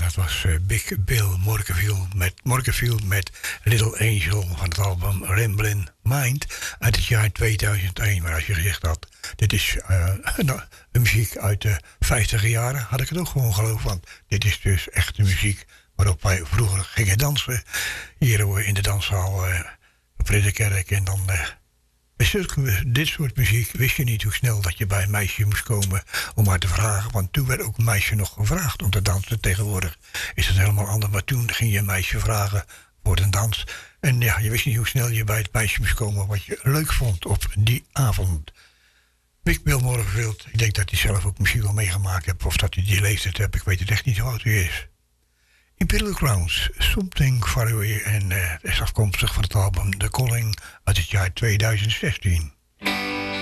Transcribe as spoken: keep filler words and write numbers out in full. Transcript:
dat was uh, Big Bill Morganfield met, Morganfield met Little Angel van het album Ramblin' Mind uit het jaar tweeduizend één. Maar als je gezegd had, dit is uh, nou, de muziek uit de vijftiger jaren, had ik het ook gewoon geloofd. Want dit is dus echt de muziek waarop wij vroeger gingen dansen. Hier in de danszaal uh, op Ridderkerk. En dan... Uh, dit soort muziek wist je niet hoe snel dat je bij een meisje moest komen om haar te vragen. Want toen werd ook een meisje nog gevraagd om te dansen. Tegenwoordig is het helemaal anders. Maar toen ging je een meisje vragen voor een dans. En ja, je wist niet hoe snel je bij het meisje moest komen wat je leuk vond op die avond. Big Bill Morganfield, ik denk dat hij zelf ook misschien wel meegemaakt heeft. Of dat hij die leeftijd heeft, ik weet het echt niet hoe oud hij is. Imperial Crowns, Something Far Away. En uh, is afkomstig van het album The Calling uit het jaar tweeduizend zestien.